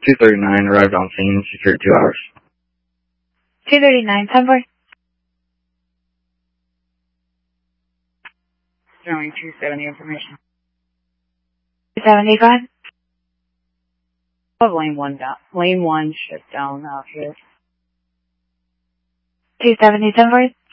239 arrived on scene, secured 2 hours. 239, 10 4. Showing 270 information. 275. Lane 1 down. Lane 1 ship down out here. 270, 10 4.